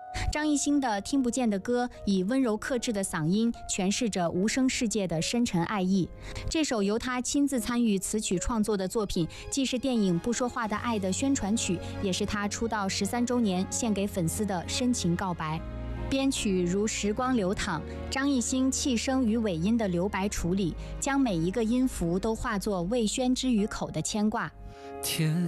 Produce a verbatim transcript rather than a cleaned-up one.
张艺兴的《听不见的歌》以温柔克制的嗓音诠释着无声世界的深沉爱意。这首由他亲自参与词曲创作的作品，既是电影《不说话的爱》的宣传曲，也是他出道十三周年献给粉丝的深情告白。编曲如时光流淌，张艺兴气声与尾音的留白处理，将每一个音符都化作未宣之于口的牵挂。 天